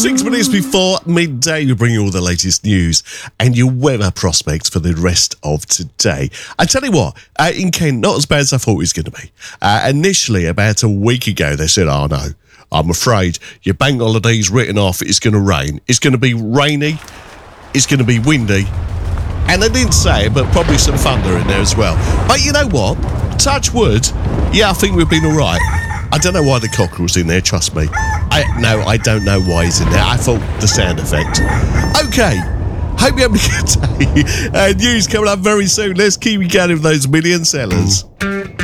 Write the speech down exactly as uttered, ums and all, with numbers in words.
Six minutes before midday, we bring you all the latest news and your weather prospects for the rest of today. I tell you what, uh, in Kent, not as bad as I thought it was going to be. Uh, initially, about a week ago, they said, oh no, I'm afraid your bank holiday's written off, it's going to rain. It's going to be rainy, it's going to be windy, and they didn't say it, but probably some thunder in there as well. But you know what? Touch wood, yeah, I think we've been all right. I don't know why the cockerel's in there, trust me. I, no, I don't know why he's in there. I thought the sound effect. Okay, hope you're having a good day. Uh, news coming up very soon. Let's keep going with those million sellers.